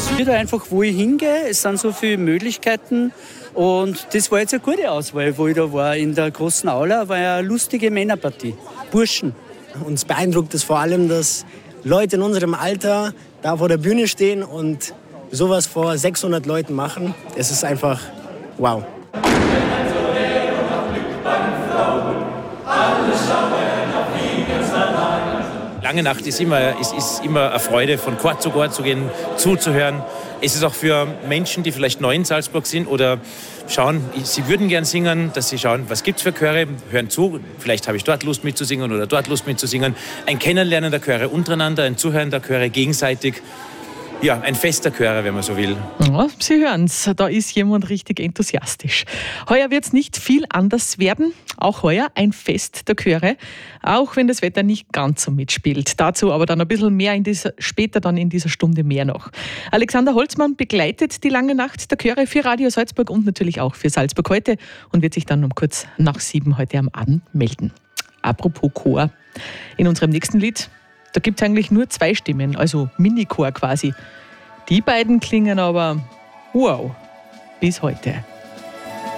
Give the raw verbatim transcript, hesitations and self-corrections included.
Ich da einfach, wo ich hingehe, es sind so viele Möglichkeiten und das war jetzt eine gute Auswahl, wo ich da war. In der großen Aula war ja eine lustige Männerpartie, Burschen. Uns beeindruckt es vor allem, dass Leute in unserem Alter da vor der Bühne stehen und sowas vor sechshundert Leuten machen. Es ist einfach wow. Lange Nacht ist immer, ist, ist immer eine Freude, von Chor zu Chor zu gehen, zuzuhören. Es ist auch für Menschen, die vielleicht neu in Salzburg sind oder schauen, sie würden gern singen, dass sie schauen, was gibt es für Chöre, hören zu, vielleicht habe ich dort Lust mitzusingen oder dort Lust mitzusingen. Ein Kennenlernen der Chöre untereinander, ein Zuhören der Chöre gegenseitig. Ja, ein Fest der Chöre, wenn man so will. Ja, Sie hören es, da ist jemand richtig enthusiastisch. Heuer wird es nicht viel anders werden. Auch heuer ein Fest der Chöre, auch wenn das Wetter nicht ganz so mitspielt. Dazu aber dann ein bisschen mehr in dieser, später dann in dieser Stunde mehr noch. Alexander Holzmann begleitet die lange Nacht der Chöre für Radio Salzburg und natürlich auch für Salzburg heute und wird sich dann um kurz nach sieben heute am Abend melden. Apropos Chor, in unserem nächsten Lied, da gibt es eigentlich nur zwei Stimmen, also Minichor quasi. Die beiden klingen aber wow, bis heute.